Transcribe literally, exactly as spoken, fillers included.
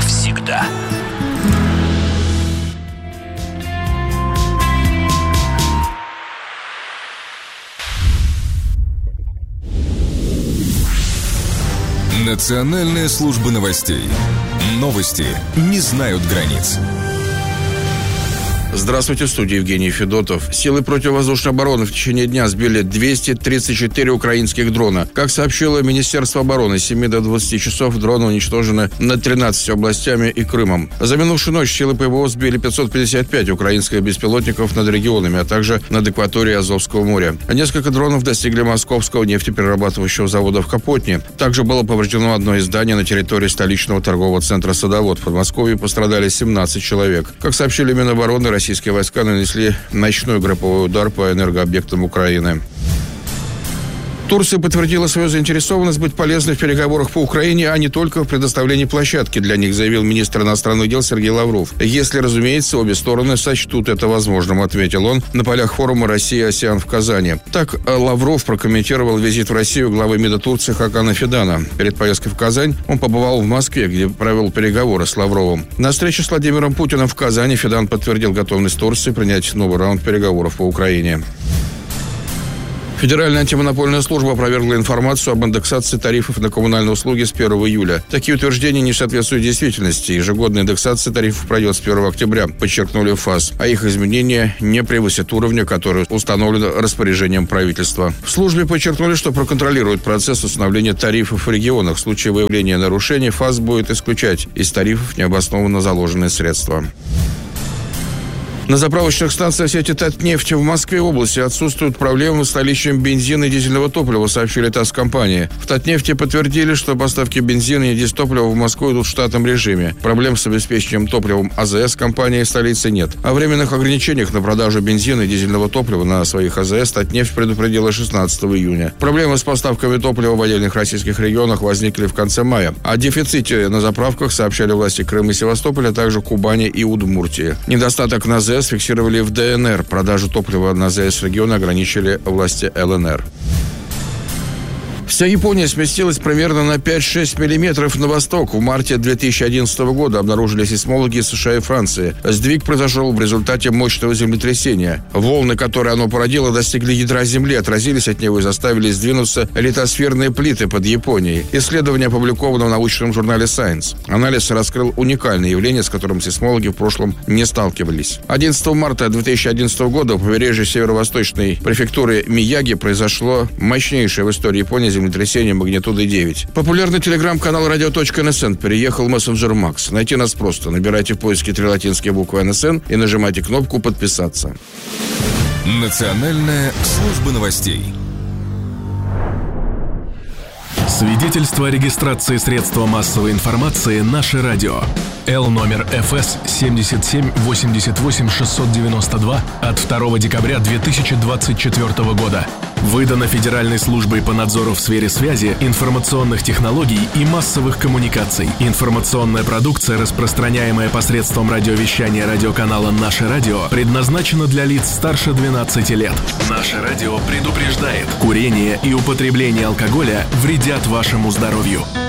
всегда. Национальная служба новостей. Новости не знают границ. Здравствуйте, в студии Евгений Федотов. Силы противовоздушной обороны в течение дня сбили двести тридцать четыре украинских дрона. Как сообщило Министерство обороны, с семи до двадцати часов дроны уничтожены над тринадцатью областями и Крымом. За минувшую ночь силы ПВО сбили пятьсот пятьдесят пять украинских беспилотников над регионами, а также над акваторией Азовского моря. Несколько дронов достигли московского нефтеперерабатывающего завода в Капотне. Также было повреждено одно из зданий на территории столичного торгового центра «Садовод». В Подмосковье пострадали семнадцать человек. Как сообщили Минобороны, российские войска нанесли ночной групповой удар по энергообъектам Украины. Турция подтвердила свою заинтересованность быть полезной в переговорах по Украине, а не только в предоставлении площадки для них, заявил министр иностранных дел Сергей Лавров. Если, разумеется, обе стороны сочтут это возможным, ответил он на полях форума «Россия-АСЕАН» в Казани. Так Лавров прокомментировал визит в Россию главы МИДа Турции Хакана Фидана. Перед поездкой в Казань он побывал в Москве, где провел переговоры с Лавровым. На встрече с Владимиром Путиным в Казани Фидан подтвердил готовность Турции принять новый раунд переговоров по Украине. Федеральная антимонопольная служба опровергла информацию об индексации тарифов на коммунальные услуги с первого июля. Такие утверждения не соответствуют действительности. Ежегодная индексация тарифов пройдет с первого октября, подчеркнули в ФАС. А их изменения не превысят уровня, который установлен распоряжением правительства. В службе подчеркнули, что проконтролируют процесс установления тарифов в регионах. В случае выявления нарушений ФАС будет исключать из тарифов необоснованно заложенные средства. На заправочных станциях сети «Татнефть» в Москве и области отсутствуют проблемы с наличием бензина и дизельного топлива, сообщили ТАСС-компании. В «Татнефти» подтвердили, что поставки бензина и дизтоплива в Москву идут в штатном режиме. Проблем с обеспечением топливом АЗС компании в столице нет. О временных ограничениях на продажу бензина и дизельного топлива на своих АЗС «Татнефть» предупредила шестнадцатого июня. Проблемы с поставками топлива в отдельных российских регионах возникли в конце мая. О дефиците на заправках сообщали власти Крыма и Севастополя, а также Кубани и Удмуртии. Недостаток на АЗС фиксировали в ДНР. Продажу топлива на АЗС региона ограничили власти ЛНР. Вся Япония сместилась примерно на пять-шесть миллиметров на восток. В марте две тысячи одиннадцатого года обнаружили сейсмологи США и Франции. Сдвиг произошел в результате мощного землетрясения. Волны, которые оно породило, достигли ядра Земли, отразились от него и заставили сдвинуться литосферные плиты под Японией. Исследование опубликовано в научном журнале Science. Анализ раскрыл уникальное явление, с которым сейсмологи в прошлом не сталкивались. одиннадцатого марта две тысячи одиннадцатого года у побережья северо-восточной префектуры Мияги произошло мощнейшее в истории Японии землетрясение магнитудой девять. Популярный телеграм-канал радио точка эн эс эн переехал в мессенджер Макс. Найти нас просто. Набирайте в поиске три латинские буквы эн эс эн и нажимайте кнопку «Подписаться». Национальная служба новостей. Свидетельство о регистрации средства массовой информации «Наше радио». Л номер эф эс семь семь восемь восемь шесть девять два от второго декабря две тысячи двадцать четвёртого года. Выдано Федеральной службой по надзору в сфере связи, информационных технологий и массовых коммуникаций. Информационная продукция, распространяемая посредством радиовещания радиоканала «Наше радио», предназначена для лиц старше двенадцати лет. «Наше радио» предупреждает: курение и употребление алкоголя вредят вашему здоровью.